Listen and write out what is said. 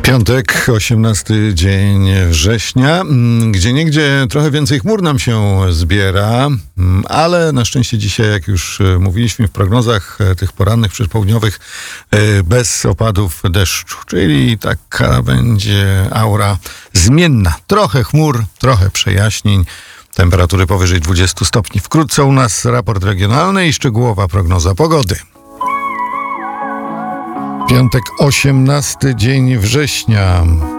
Piątek, 18 dzień września. Gdzieniegdzie trochę więcej chmur nam się zbiera, ale na szczęście dzisiaj, jak już mówiliśmy w prognozach tych porannych, przedpołudniowych, bez opadów deszczu, czyli taka będzie aura zmienna. Trochę chmur, trochę przejaśnień. Temperatury powyżej 20 stopni. Wkrótce u nas raport regionalny i szczegółowa prognoza pogody. Piątek, 18 dzień września.